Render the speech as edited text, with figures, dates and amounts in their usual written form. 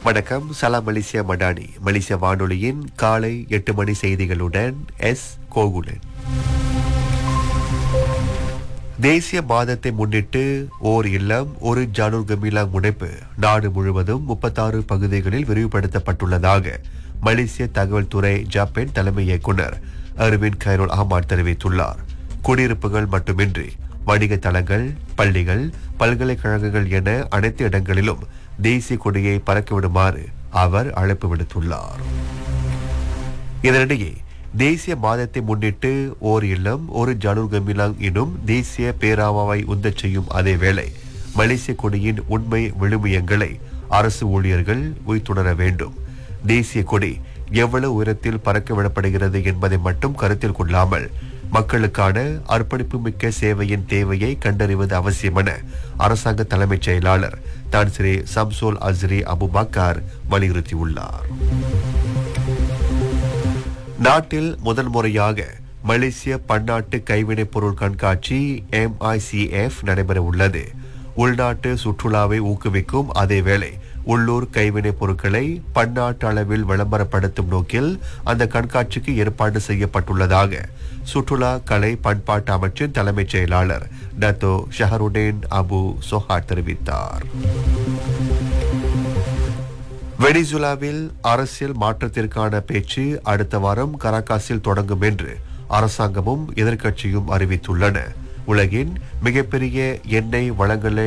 வணக்கம். சலாம் மலேசியா மடானி மலேசிய வானொலியின் காலை 8 மணி செய்திகளுடன் கோகுலன். தேசிய மாதத்தை முன்னிட்டு ஓர் இல்லம் ஒரு ஜானூர் கமிலாங் முனைப்பு நாடு முழுவதும் 36 பகுதிகளில் விரிவுபடுத்தப்பட்டுள்ளதாக மலேசிய தகவல் துறை ஜப்பான் தலைமை இயக்குனர் அரவிந்த் கைரோல் அஹ்மத் தெரிவித்துள்ளார். குடியிருப்புகள் மட்டுமின்றி வணிக தளங்கள், பள்ளிகள், பல்கலைக்கழகங்கள் என அனைத்து இடங்களிலும் தேசிய கொடியை பறக்கவிடுமாறு அவர் அழைப்பு விடுத்துள்ளார். இதனிடையே தேசிய மாதத்தை முன்னிட்டு ஓர் இல்லம் ஒரு ஜானூர் கமிலாங் எனும் தேசிய பேராவாவை உந்தச் செய்யும் அதேவேளை மலேசிய கொடியின் உண்மை விழுமியங்களை அரசு ஊழியர்கள் உய்த்துணர வேண்டும். தேசிய கொடி எவ்வளவு உயரத்தில் பறக்க விடப்படுகிறது என்பதை மட்டும் கருத்தில் கொள்ளாமல் மக்களுக்கான அர்ப்பணிப்பு மிக்க சேவையின் தேவையை கண்டறிவது அவசியம் என அரசாங்க தலைமைச் செயலாளர் தான் ஸ்ரீ சம்சோல் அஸ்ரி அபுபக்கர் வலியுறுத்தியுள்ளார். நாட்டில் முதல் முறையாக மலேசிய பன்னாட்டு கைவினைப் பொருள் கண்காட்சி MICF நடைபெற உள்ளது. உள்நாட்டு சுற்றுலாவை ஊக்குவிக்கும் அதேவேளை உள்ளூர் கைவினைப் பொருட்களை பன்னாட்டு அளவில் விளம்பரப்படுத்தும் நோக்கில் அந்த கண்காட்சிக்கு ஏற்பாடு செய்யப்பட்டுள்ளதாக சுற்றுலா கலை பண்பாட்டு அமைச்சின் தலைமைச் செயலாளர் டத்தோ ஷஹருடேன் அபு சொஹாட் தெரிவித்தார். வெனிசுலாவில் அரசியல் மாற்றத்திற்கான பேச்சு அடுத்த வாரம் கராகாஸில் தொடங்கும் என்று அரசாங்கமும் எதிர்க்கட்சியும் அறிவித்துள்ளன. உலகின் மிகப்பெரிய எண்ணெய் வளங்களை